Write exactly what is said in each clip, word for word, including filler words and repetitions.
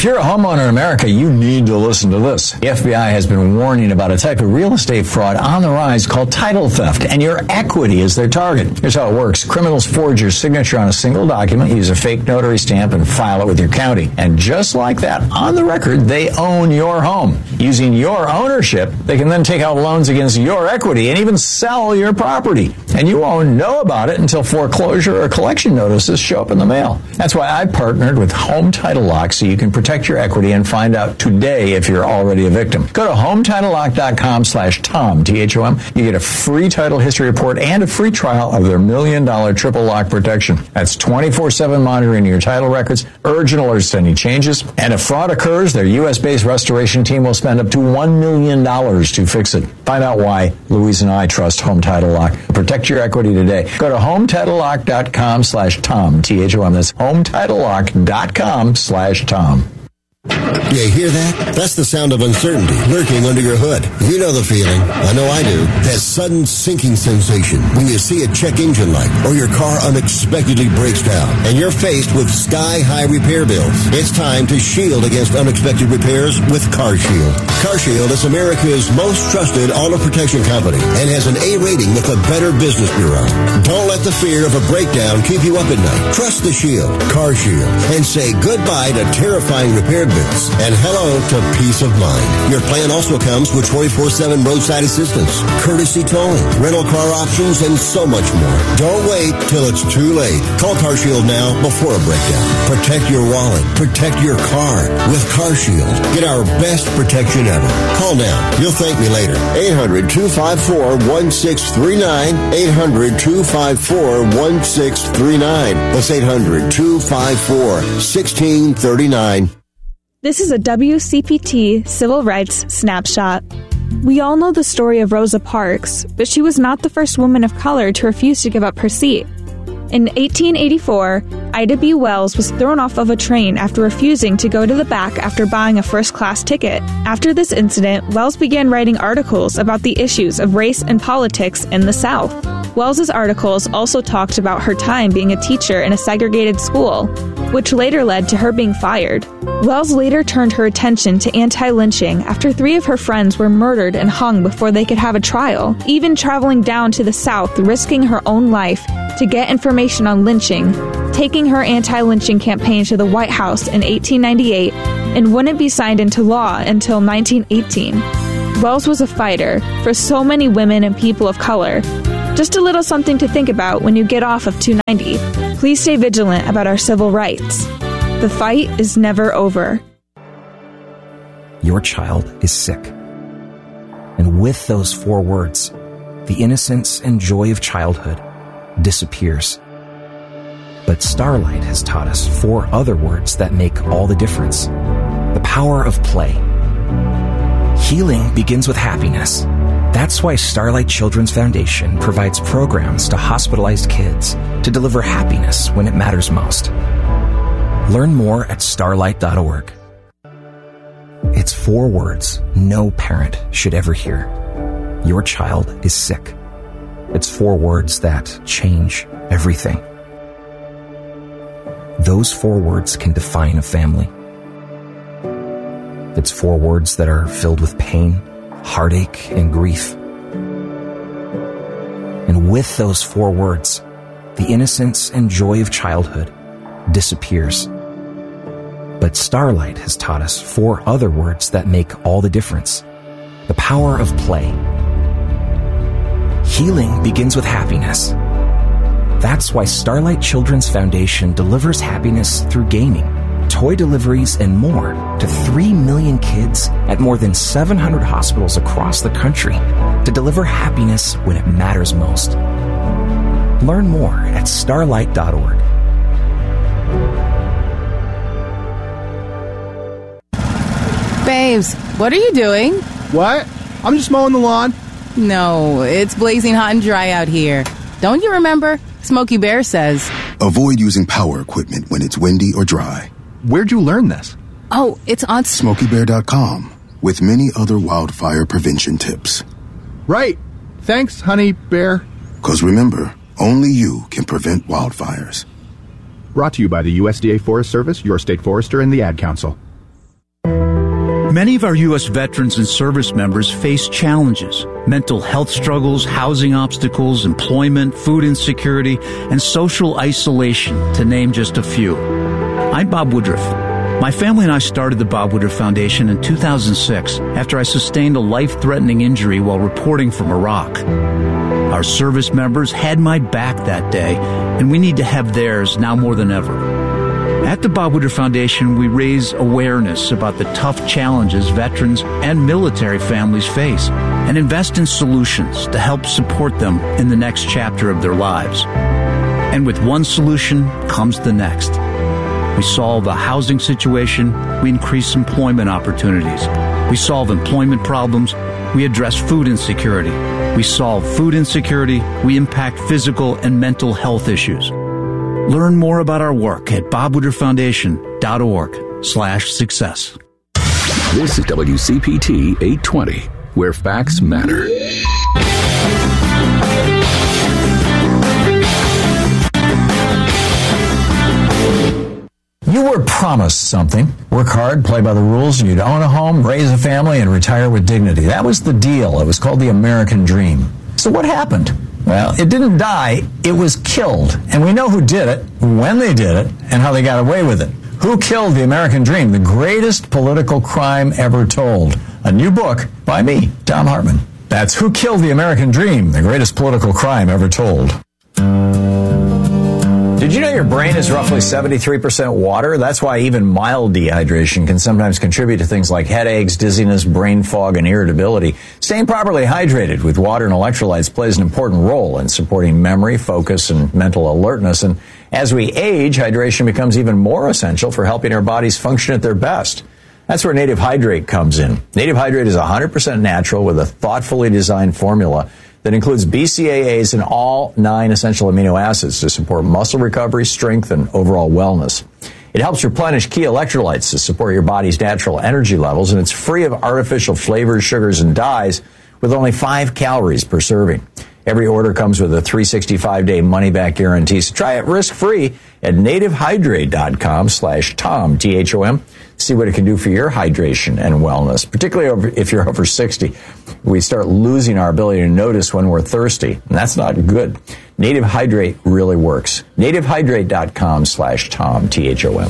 If you're a homeowner in America, you need to listen to this. The F B I has been warning about a type of real estate fraud on the rise called title theft, and your equity is their target. Here's how it works. Criminals forge your signature on a single document, use a fake notary stamp, and file it with your county. And just like that, on the record, they own your home. Using your ownership, they can then take out loans against your equity and even sell your property. And you won't know about it until foreclosure or collection notices show up in the mail. That's why I partnered with Home Title Lock so you can protect your equity and find out today if you're already a victim. Go to home title lock dot com slash Tom, T H O M. You get a free title history report and a free trial of their million dollar triple lock protection. That's twenty-four seven monitoring your title records, urgent alerts to any changes. And if fraud occurs, their U S based restoration team will spend up to one million dollars to fix it. Find out why Louise and I trust Home Title Lock. Protect your equity today. Go to home title lock dot com slash Tom, T H O M. That's home title lock dot com slash Tom. You hear that? That's the sound of uncertainty lurking under your hood. You know the feeling. I know I do. That sudden sinking sensation when you see a check engine light or your car unexpectedly breaks down and you're faced with sky-high repair bills. It's time to shield against unexpected repairs with CarShield. CarShield is America's most trusted auto protection company and has an A rating with the Better Business Bureau. Don't let the fear of a breakdown keep you up at night. Trust the Shield, CarShield, and say goodbye to terrifying repair bills and hello to peace of mind. Your plan also comes with twenty-four seven roadside assistance, courtesy towing, rental car options, and so much more. Don't wait till it's too late. Call CarShield now before a breakdown. Protect your wallet. Protect your car with CarShield. Get our best protection ever. Call now. You'll thank me later. eight hundred two five four one six three nine. eight hundred two five four one six three nine. That's eight hundred two five four one six three nine. This is a W C P T Civil Rights Snapshot. We all know the story of Rosa Parks, but she was not the first woman of color to refuse to give up her seat. In eighteen eighty-four, Ida B. Wells was thrown off of a train after refusing to go to the back after buying a first-class ticket. After this incident, Wells began writing articles about the issues of race and politics in the South. Wells's articles also talked about her time being a teacher in a segregated school, which later led to her being fired. Wells later turned her attention to anti-lynching after three of her friends were murdered and hung before they could have a trial, even traveling down to the South, risking her own life to get information on lynching, taking her anti-lynching campaign to the White House in eighteen ninety-eight, and wouldn't be signed into law until nineteen eighteen. Wells was a fighter for so many women and people of color. Just a little something to think about when you get off of two ninety. Please stay vigilant about our civil rights. The fight is never over. Your child is sick. And with those four words, the innocence and joy of childhood disappears. But Starlight has taught us four other words that make all the difference. The power of play. Healing begins with happiness. That's why Starlight Children's Foundation provides programs to hospitalized kids to deliver happiness when it matters most. Learn more at starlight dot org. It's four words no parent should ever hear. Your child is sick. It's four words that change everything. Those four words can define a family. It's four words that are filled with pain, heartache, and grief. And with those four words, the innocence and joy of childhood disappears. But Starlight has taught us four other words that make all the difference. The power of play. Healing begins with happiness. That's why Starlight Children's Foundation delivers happiness through gaming, toy deliveries, and more to three million kids at more than seven hundred hospitals across the country to deliver happiness when it matters most. Learn more at starlight dot org. Babes, what are you doing? What? I'm just mowing the lawn. No, it's blazing hot and dry out here. Don't you remember? Smokey Bear says, avoid using power equipment when it's windy or dry. Where'd you learn this? Oh, it's on smokey bear dot com with many other wildfire prevention tips. Right. Thanks, honey bear. Because remember, only you can prevent wildfires. Brought to you by the U S D A Forest Service, your state forester, and the Ad Council. Many of our U S veterans and service members face challenges: mental health struggles, housing obstacles, employment, food insecurity, and social isolation, to name just a few. I'm Bob Woodruff. My family and I started the Bob Woodruff Foundation in two thousand six after I sustained a life-threatening injury while reporting from Iraq. Our service members had my back that day, and we need to have theirs now more than ever. At the Bob Woodruff Foundation, we raise awareness about the tough challenges veterans and military families face and invest in solutions to help support them in the next chapter of their lives. And with one solution comes the next. We solve a housing situation, we increase employment opportunities. We solve employment problems, we address food insecurity. We solve food insecurity, we impact physical and mental health issues. Learn more about our work at bob woodruff foundation dot org slash success. This is W C P T eight twenty, where facts matter. You were promised something. Work hard, play by the rules, and you'd own a home, raise a family, and retire with dignity. That was the deal. It was called the American Dream. So what happened? Well, it didn't die, it was killed. And we know who did it, when they did it, and how they got away with it. Who Killed the American Dream? The Greatest Political Crime Ever Told. A new book by me, Thom Hartmann. That's Who Killed the American Dream? The Greatest Political Crime Ever Told. Did you know your brain is roughly seventy-three percent water? That's why even mild dehydration can sometimes contribute to things like headaches, dizziness, brain fog, and irritability. Staying properly hydrated with water and electrolytes plays an important role in supporting memory, focus, and mental alertness. And as we age, hydration becomes even more essential for helping our bodies function at their best. That's where Native Hydrate comes in. Native Hydrate is one hundred percent natural with a thoughtfully designed formula that includes B C A As and all nine essential amino acids to support muscle recovery, strength, and overall wellness. It helps replenish key electrolytes to support your body's natural energy levels, and it's free of artificial flavors, sugars, and dyes with only five calories per serving. Every order comes with a three hundred sixty-five day money-back guarantee, so try it risk-free at nativehydrate.com slash Tom, T H O M. See what it can do for your hydration and wellness, particularly if you're over sixty. We start losing our ability to notice when we're thirsty, and that's not good. Native Hydrate really works. nativehydrate.com slash Tom, T H O M.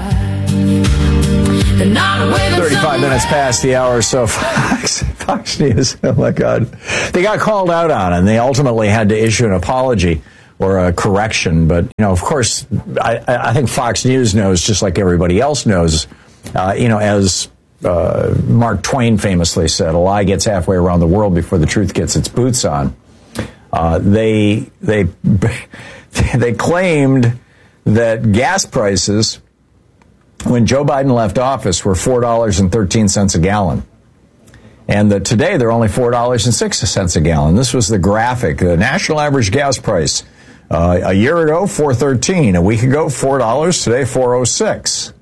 thirty-five minutes past the hour, so Fox, Fox News, oh my God. They got called out on it, and they ultimately had to issue an apology or a correction. But, you know, of course, I, I think Fox News knows, just like everybody else knows, uh, you know, as uh, Mark Twain famously said, a lie gets halfway around the world before the truth gets its boots on. Uh, they, they, they claimed that gas prices, when Joe Biden left office, were four dollars and thirteen cents a gallon. And that today they're only four dollars and six cents a gallon. This was the graphic, the national average gas price. Uh, a year ago, four dollars and thirteen cents. A week ago, four dollars. Today, four dollars and six cents.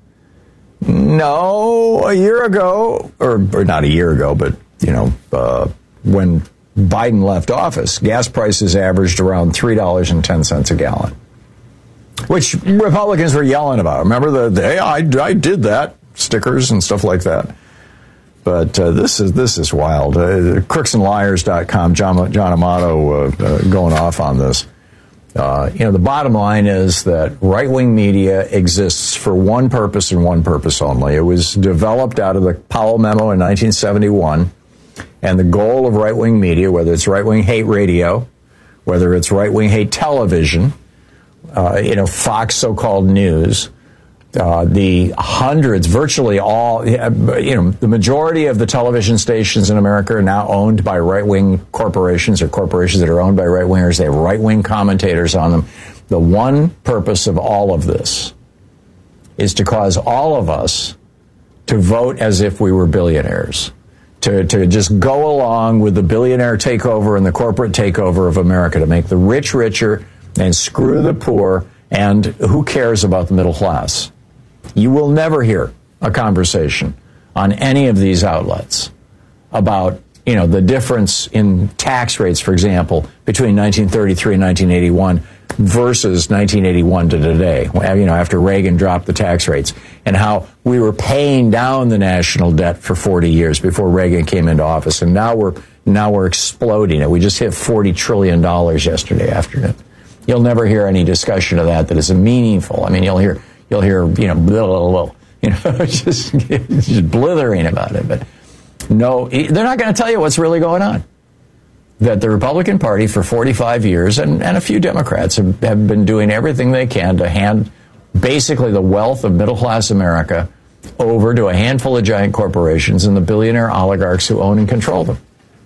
No, a year ago, or, or not a year ago, but, you know, uh, when Biden left office, gas prices averaged around three dollars and ten cents a gallon, which Republicans were yelling about. Remember the, the hey, I, I did that, stickers and stuff like that. But uh, this is this is wild. Uh, crooks and liars dot com, John, John Amato uh, uh, going off on this. Uh, you know, the bottom line is that right-wing media exists for one purpose and one purpose only. It was developed out of the Powell Memo in nineteen seventy-one. And the goal of right-wing media, whether it's right-wing hate radio, whether it's right-wing hate television, uh, you know, Fox so-called news, uh, the hundreds, virtually all, you know, the majority of the television stations in America are now owned by right-wing corporations or corporations that are owned by right-wingers. They have right-wing commentators on them. The one purpose of all of this is to cause all of us to vote as if we were billionaires, to, to just go along with the billionaire takeover and the corporate takeover of America, to make the rich richer and screw the poor, and who cares about the middle class? You will never hear a conversation on any of these outlets about, you know, the difference in tax rates, for example, between nineteen thirty-three and nineteen eighty-one, versus nineteen eighty-one to today, you know, after Reagan dropped the tax rates, and how we were paying down the national debt for forty years before Reagan came into office, and now we're now we're exploding it. We just hit forty trillion dollars yesterday afternoon. You'll never hear any discussion of that that is meaningful. I mean, you'll hear you'll hear you know blah, blah, blah, you know just just blithering about it, but no, they're not going to tell you what's really going on. That the Republican Party for forty-five years, and, and a few Democrats, have, have been doing everything they can to hand basically the wealth of middle-class America over to a handful of giant corporations and the billionaire oligarchs who own and control them.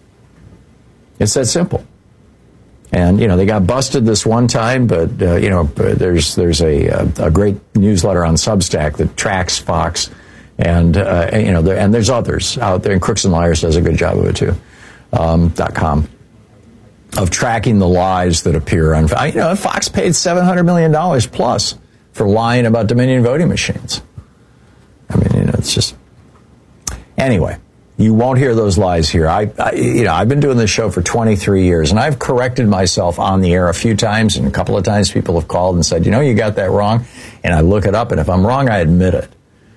It's that simple. And, you know, they got busted this one time, but, uh, you know, there's there's a, a great newsletter on Substack that tracks Fox, and, uh, you know, there, and there's others out there, and Crooks and Liars does a good job of it, too, um, .com. Of tracking the lies that appear on, you know, Fox paid seven hundred million dollars plus for lying about Dominion voting machines. I mean, you know, it's just, anyway, you won't hear those lies here. I, I, you know, I've been doing this show for twenty-three years, and I've corrected myself on the air a few times, and a couple of times people have called and said, you know, you got that wrong, and I look it up, and if I'm wrong, I admit it.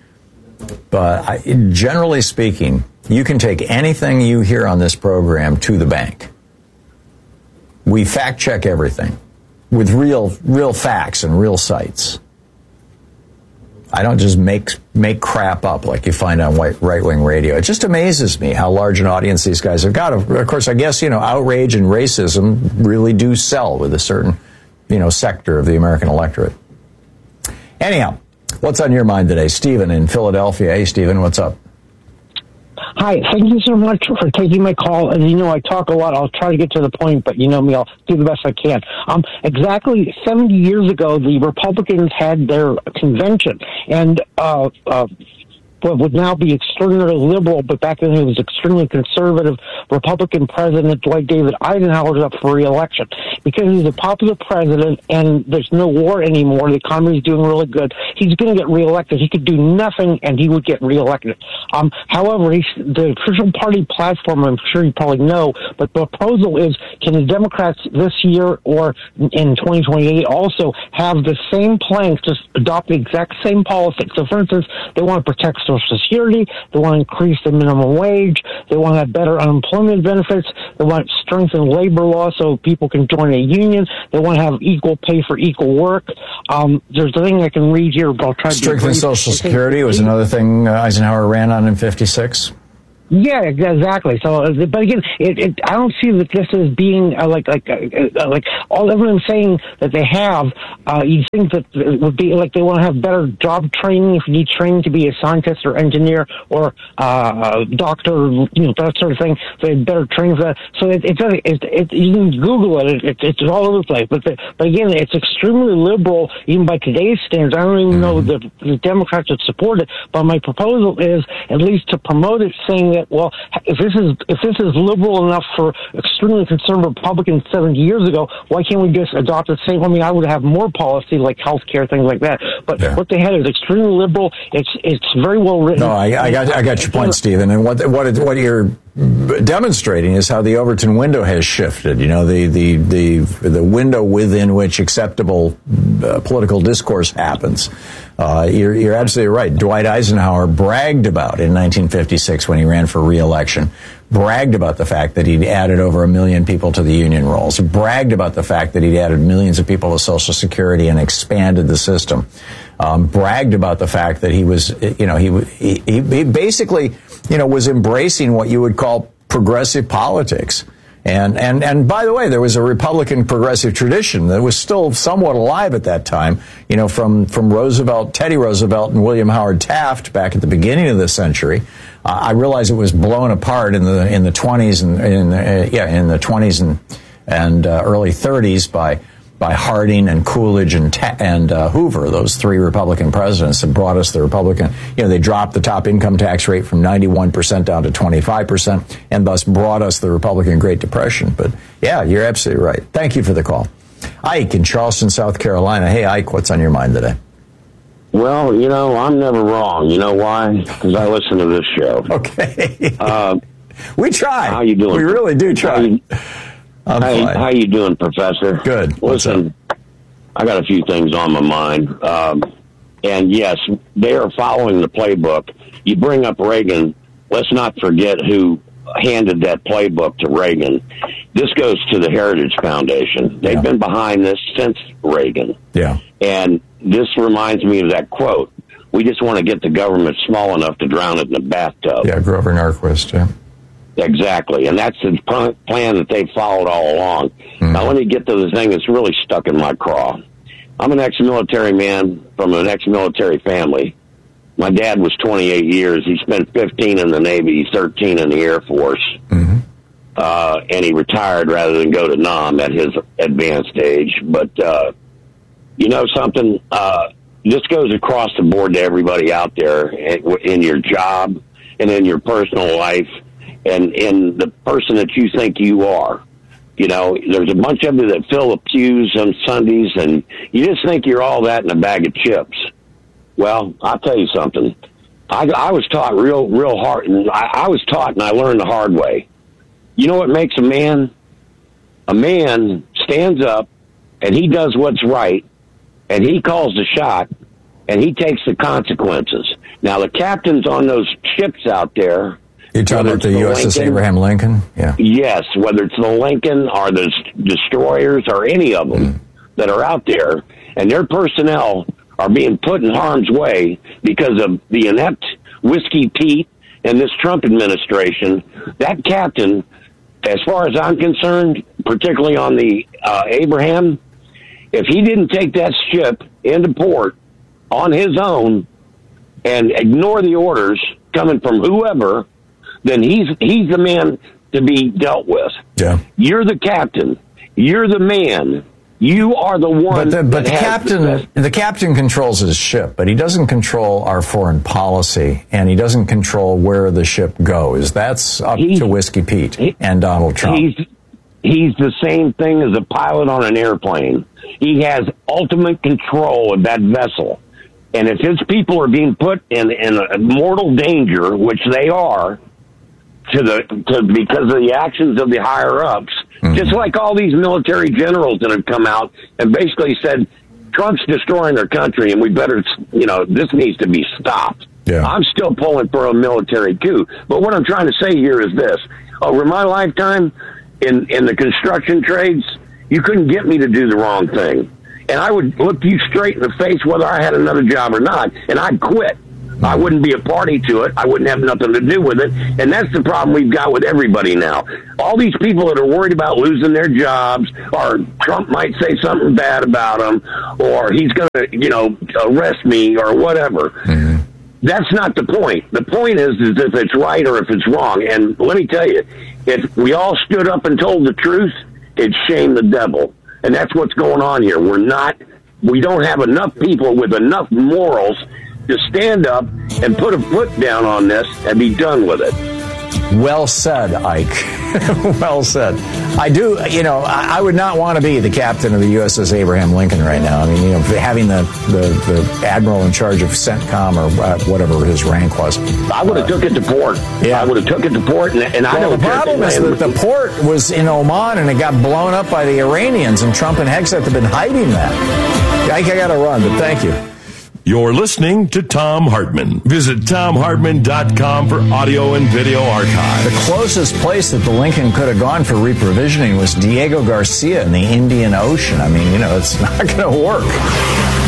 But I, generally speaking, you can take anything you hear on this program to the bank. We fact check everything with real, real facts and real sites. I don't just make make crap up like you find on right-wing radio. It just amazes me how large an audience these guys have got. Of course, I guess, you know, outrage and racism really do sell with a certain, you know, sector of the American electorate. Anyhow, what's on your mind today? Stephen in Philadelphia. Hey, Stephen, what's up? Hi, thank you so much for taking my call. As you know, I talk a lot. I'll try to get to the point, but you know me, I'll do the best I can. Um, exactly seventy years ago, the Republicans had their convention, and uh, uh, what would now be extraordinarily liberal, but back then it was extremely conservative, Republican President Dwight David Eisenhower is up for re-election. Because he's a popular president and there's no war anymore, the economy's doing really good, he's going to get re-elected. He could do nothing and he would get re-elected. Um, however, he's, the official party platform, I'm sure you probably know, but the proposal is, can the Democrats this year or in twenty twenty-eight also have the same plans, just adopt the exact same policy? So, for instance, they want to protect Social Security, they want to increase the minimum wage, they want to have better unemployment benefits, they want to strengthen labor law so people can join a union, they want to have equal pay for equal work. Um, there's a thing I can read here, but I'll try to strengthen Social Security was another thing Eisenhower ran on in fifty-six. Yeah, exactly. So, but again, it, it, I don't see that this is being uh, like like uh, like all everyone's saying that they have. Uh, you think that it would be like they want to have better job training if you need training to be a scientist or engineer or uh, doctor, you know, that sort of thing. So they have better training for that. So it, it, it, it you can Google it. it. It's all over the place. But the, but again, it's extremely liberal even by today's standards. I don't even know the, the Democrats would support it. But my proposal is at least to promote it, saying that, well, if this is if this is liberal enough for extremely conservative Republicans seventy years ago, why can't we just adopt the same? I mean, I would have more policy like health care, things like that. But yeah. What they had is extremely liberal. It's it's very well written. No, I, I got I got your point, Stephen. And what what what you're demonstrating is how the Overton window has shifted. You know, the the the the window within which acceptable uh, political discourse happens. Uh, you're, you're absolutely right. Dwight Eisenhower bragged about in nineteen fifty-six when he ran for re-election, bragged about the fact that he'd added over a million people to the union rolls, bragged about the fact that he'd added millions of people to Social Security and expanded the system, um, bragged about the fact that he was, you know, he, he, he basically, you know, was embracing what you would call progressive politics. And, and, and by the way, there was a Republican progressive tradition that was still somewhat alive at that time, you know, from, from Roosevelt, Teddy Roosevelt and William Howard Taft back at the beginning of the century. Uh, I realize it was blown apart in the, in the twenties and, in the, uh, yeah, in the twenties and, and, uh, early thirties by, by Harding and Coolidge and, Ta- and, uh, Hoover, those three Republican presidents that brought us the Republican, you know, they dropped the top income tax rate from ninety-one percent down to twenty-five percent and thus brought us the Republican Great Depression. But yeah, you're absolutely right. Thank you for the call. Ike in Charleston, South Carolina. Hey, Ike, what's on your mind today? Well, you know, I'm never wrong. You know why? Because I listen to this show. Okay. Uh, we try. How you doing? We really do try. How you, how, how you doing, Professor? Good. What's Listen, up? I got a few things on my mind. Um, and yes, they are following the playbook. You bring up Reagan. Let's not forget who handed that playbook to Reagan. This goes to the Heritage Foundation. They've yeah. been behind this since Reagan. Yeah. And this reminds me of that quote. We just want to get the government small enough to drown it in a bathtub. Yeah, Grover Norquist, yeah. Exactly. And that's the plan that they've followed all along. Mm-hmm. Now, let me get to the thing that's really stuck in my craw. I'm an ex-military man from an ex-military family. My dad was twenty-eight years. He spent fifteen in the Navy, thirteen in the Air Force. Mm-hmm. Uh, and he retired rather than go to N A M at his advanced age. But, uh, you know something? Uh, this goes across the board to everybody out there in your job and in your personal life and in the person that you think you are. You know, there's a bunch of you that fill the pews on Sundays, and you just think you're all that in a bag of chips. Well, I'll tell you something. I, I was taught real, real hard. And I, I was taught, and I learned the hard way. You know what makes a man? A man stands up, and he does what's right, and he calls the shot, and he takes the consequences. Now, the captains on those ships out there. You're talking about the U S S Lincoln, Abraham Lincoln? Yeah. Yes, whether it's the Lincoln or the destroyers or any of them mm. that are out there, and their personnel are being put in harm's way because of the inept Whiskey Pete and this Trump administration. That captain, as far as I'm concerned, particularly on the uh, Abraham, if he didn't take that ship into port on his own and ignore the orders coming from whoever, then he's he's the man to be dealt with. Yeah. You're the captain. You're the man. You are the one. But the, but the has captain, the, the captain controls his ship, but he doesn't control our foreign policy, and he doesn't control where the ship goes. That's up to Whiskey Pete he, and Donald Trump. He's he's the same thing as a pilot on an airplane. He has ultimate control of that vessel, and if his people are being put in in a mortal danger, which they are. To the to because of the actions of the higher ups, mm-hmm. just like all these military generals that have come out and basically said Trump's destroying their country and we better, you know, this needs to be stopped. Yeah. I'm still pulling for a military coup, but what I'm trying to say here is this: over my lifetime in in the construction trades, you couldn't get me to do the wrong thing, and I would look you straight in the face whether I had another job or not, and I'd quit. I wouldn't be a party to it. I wouldn't have nothing to do with it. And that's the problem we've got with everybody now. All these people that are worried about losing their jobs, or Trump might say something bad about them, or he's going to, you know, arrest me or whatever. Mm-hmm. That's not the point. The point is, is if it's right or if it's wrong. And let me tell you, if we all stood up and told the truth, it'd shame the devil. And that's what's going on here. We're not, we don't have enough people with enough morals to stand up and put a foot down on this and be done with it. Well said, Ike. Well said. I do, you know, I, I would not want to be the captain of the U S S Abraham Lincoln right now. I mean, you know, having the, the, the admiral in charge of CENTCOM or uh, whatever his rank was. I would have uh, took it to port. Yeah. I would have took it to port, and, and well, I don't the problem is that the port was in Oman, and it got blown up by the Iranians, and Trump and Hegseth have been hiding that. Ike, I got to run, but thank you. You're listening to Thom Hartmann. Visit Thom Hartmann dot com for audio and video archive. The closest place that the Lincoln could have gone for reprovisioning was Diego Garcia in the Indian Ocean. I mean, you know, it's not going to work.